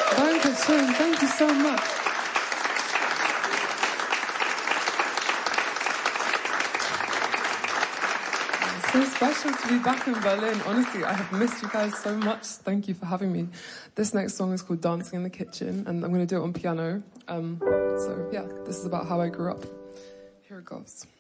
Dankeschön. Thank you so much. It's so special to be back in Berlin. Honestly, I have missed you guys so much. Thank you for having me. This next song is called Dancing in the Kitchen, and I'm going to do it on piano. So yeah, this is about how I grew up. Here it goes.